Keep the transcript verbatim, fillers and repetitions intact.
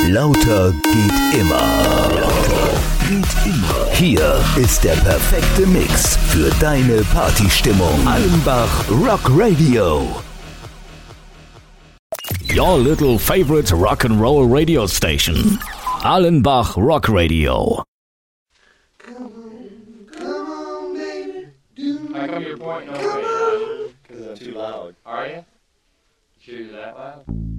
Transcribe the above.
Lauter geht immer. Lauter geht immer. Hier ist der perfekte Mix für deine Partystimmung. Allenbach Rock Radio. Your little favorite rock and roll radio station. Allenbach Rock Radio. Come on, come on, baby. Do How come you're pointing over me? Because I'm too loud. Are you? Sure you're that loud?